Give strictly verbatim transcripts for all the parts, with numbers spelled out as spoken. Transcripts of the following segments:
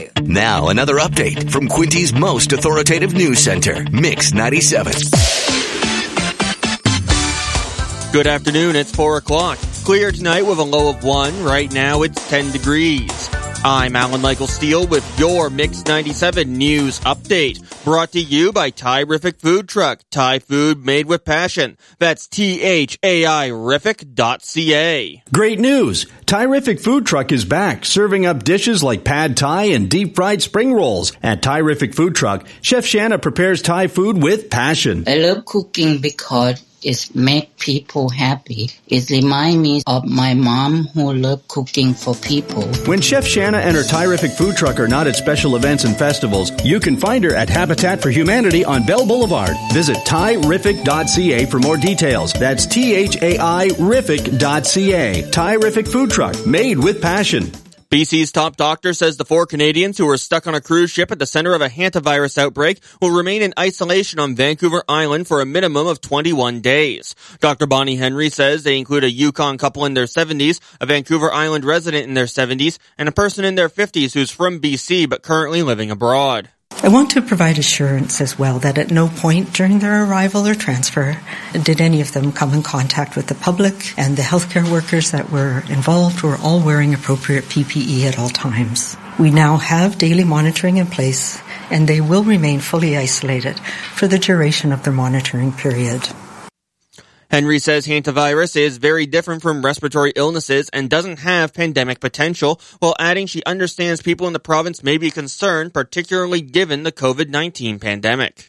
Eye. Now, another update from Quinty's most authoritative news center, Mix ninety-seven. Good afternoon, it's four o'clock. Clear tonight with a low of one. Right now, it's ten degrees. I'm Alan Michael Steele with your Mix ninety-seven News Update. Brought to you by Thai-Rific Food Truck. Thai food made with passion. That's T H A I Rific dot C A. Great news! Thai-Rific Food Truck is back, serving up dishes like pad Thai and deep-fried spring rolls. At Thai-Rific Food Truck, Chef Shanna prepares Thai food with passion. I love cooking because it makes people happy. It reminds me of my mom who loved cooking for people. When Chef Shanna and her Thai-Rific Food Truck are not at special events and festivals, you can find her at Habitat for Humanity on Bell Boulevard. Visit Thai Rific dot C A for more details. That's T H A I Rific dot C A. Thai-Rific Food Truck, made with passion. B C's top doctor says the four Canadians who were stuck on a cruise ship at the center of a hantavirus outbreak will remain in isolation on Vancouver Island for a minimum of twenty-one days. Doctor Bonnie Henry says they include a Yukon couple in their seventies, a Vancouver Island resident in their seventies, and a person in their fifties who's from B C but currently living abroad. I want to provide assurance as well that at no point during their arrival or transfer did any of them come in contact with the public, and the healthcare workers that were involved were all wearing appropriate P P E at all times. We now have daily monitoring in place, and they will remain fully isolated for the duration of their monitoring period. Henry says hantavirus is very different from respiratory illnesses and doesn't have pandemic potential, while adding she understands people in the province may be concerned, particularly given the COVID nineteen pandemic.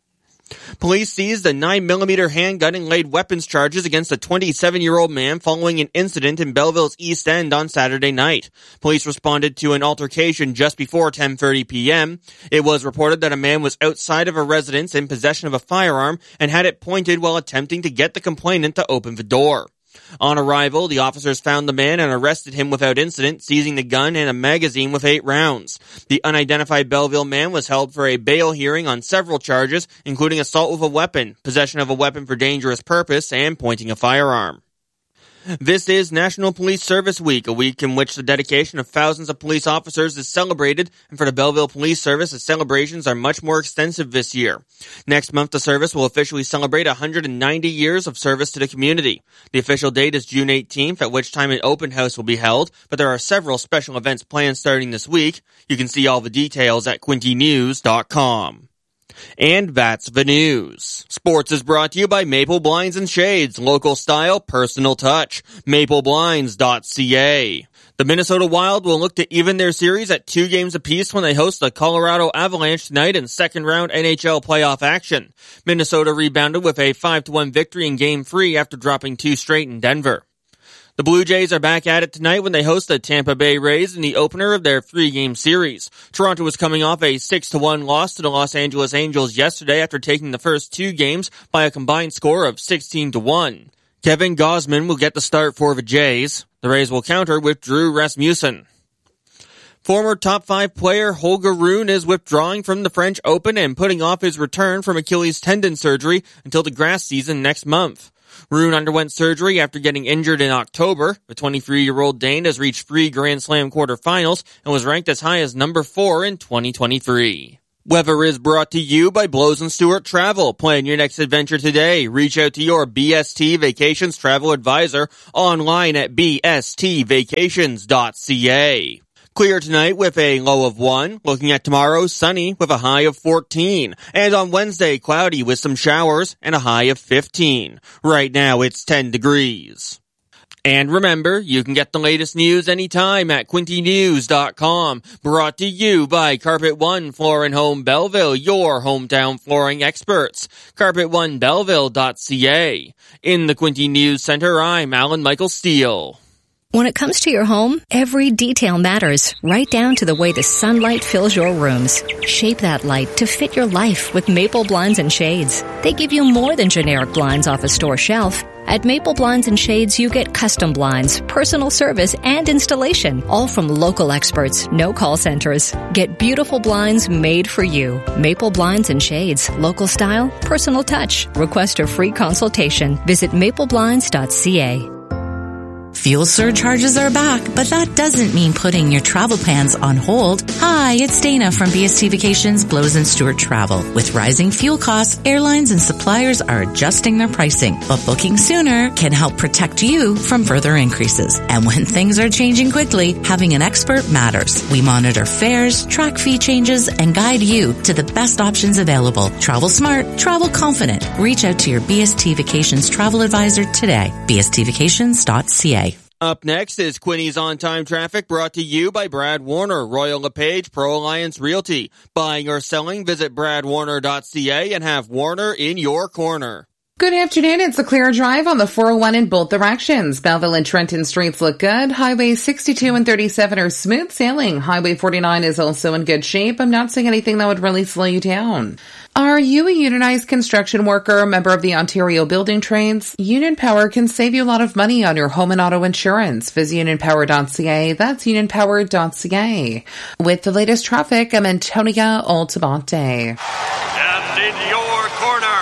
Police seized a nine millimeter handgun and laid weapons charges against a twenty-seven-year-old man following an incident in Belleville's East End on Saturday night. Police responded to an altercation just before ten thirty p.m. It was reported that a man was outside of a residence in possession of a firearm and had it pointed while attempting to get the complainant to open the door. On arrival, the officers found the man and arrested him without incident, seizing the gun and a magazine with eight rounds. The unidentified Belleville man was held for a bail hearing on several charges, including assault with a weapon, possession of a weapon for dangerous purpose, and pointing a firearm. This is National Police Service Week, a week in which the dedication of thousands of police officers is celebrated, and for the Belleville Police Service, the celebrations are much more extensive this year. Next month, the service will officially celebrate one hundred ninety years of service to the community. The official date is June eighteenth, at which time an open house will be held, but there are several special events planned starting this week. You can see all the details at Quinty News dot com. And that's the news. Sports is brought to you by Maple Blinds and Shades. Local style, personal touch. Maple Blinds dot C A. The Minnesota Wild will look to even their series at two games apiece when they host the Colorado Avalanche tonight in second round N H L playoff action. Minnesota rebounded with a five to one victory in game three after dropping two straight in Denver. The Blue Jays are back at it tonight when they host the Tampa Bay Rays in the opener of their three-game series. Toronto was coming off a six to one loss to the Los Angeles Angels yesterday after taking the first two games by a combined score of sixteen to one. Kevin Gausman will get the start for the Jays. The Rays will counter with Drew Rasmussen. Former top five player Holger Rune is withdrawing from the French Open and putting off his return from Achilles tendon surgery until the grass season next month. Rune underwent surgery after getting injured in October. The twenty-three-year-old Dane has reached three Grand Slam quarterfinals and was ranked as high as number four in twenty twenty-three. Weather is brought to you by Blows and Stewart Travel. Plan your next adventure today. Reach out to your B S T Vacations travel advisor online at B S T vacations dot C A. Clear tonight with a low of one. Looking at tomorrow, sunny with a high of fourteen. And on Wednesday, cloudy with some showers and a high of fifteen. Right now, it's ten degrees. And remember, you can get the latest news anytime at Quinty News dot com. Brought to you by Carpet One Floor and Home Belleville, your hometown flooring experts. Carpet One Belleville dot C A. In the Quinty News Center, I'm Alan Michael Steele. When it comes to your home, every detail matters, right down to the way the sunlight fills your rooms. Shape that light to fit your life with Maple Blinds and Shades. They give you more than generic blinds off a store shelf. At Maple Blinds and Shades, you get custom blinds, personal service, and installation, all from local experts, no call centers. Get beautiful blinds made for you. Maple Blinds and Shades, local style, personal touch. Request a free consultation. Visit maple blinds dot C A. Fuel surcharges are back, but that doesn't mean putting your travel plans on hold. Hi, it's Dana from B S T Vacations, Blows and Stewart Travel. With rising fuel costs, airlines and suppliers are adjusting their pricing, but booking sooner can help protect you from further increases. And when things are changing quickly, having an expert matters. We monitor fares, track fee changes, and guide you to the best options available. Travel smart, travel confident. Reach out to your B S T Vacations travel advisor today. B S T vacations dot c a. Up next is Quinny's On-Time Traffic, brought to you by Brad Warner, Royal LePage, Pro Alliance Realty. Buying or selling, visit brad warner dot c a and have Warner in your corner. Good afternoon. It's a clear drive on the four oh one in both directions. Belleville and Trenton streets look good. Highway sixty-two and thirty-seven are smooth sailing. Highway forty-nine is also in good shape. I'm not seeing anything that would really slow you down. Are you a unionized construction worker, a member of the Ontario Building Trades? Union Power can save you a lot of money on your home and auto insurance. Visit union power dot c a. That's union power dot c a. With the latest traffic, I'm Antonia Altamonte. And in your corner,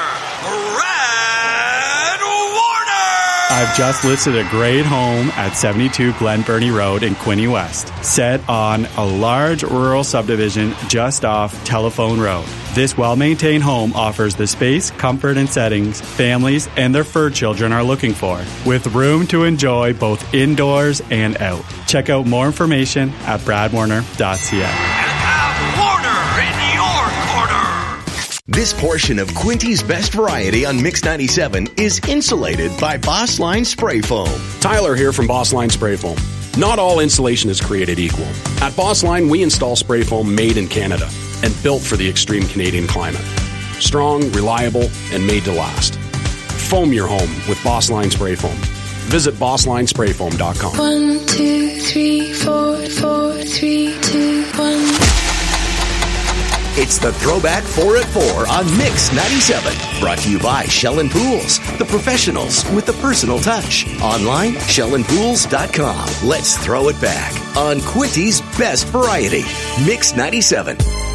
Brad Warner! I've just listed a great home at seventy-two Glen Burnie Road in Quinte West, set on a large rural subdivision just off Telephone Road. This well-maintained home offers the space, comfort, and settings families and their fur children are looking for, with room to enjoy both indoors and out. Check out more information at brad warner dot c a. And have Warner in your corner! This portion of Quinty's Best Variety on Mix ninety-seven is insulated by Boss Line Spray Foam. Tyler here from Boss Line Spray Foam. Not all insulation is created equal. At Boss Line, we install spray foam made in Canada and built for the extreme Canadian climate. Strong, reliable, and made to last. Foam your home with Boss Line Spray Foam. Visit boss line spray foam dot com. One, two, three, four, four, three, two, one. It's the Throwback four at four on Mix ninety-seven. Brought to you by Shell and Pools, the professionals with the personal touch. Online, shell and pools dot com. Let's throw it back on Quinty's Best Variety. Mix ninety-seven.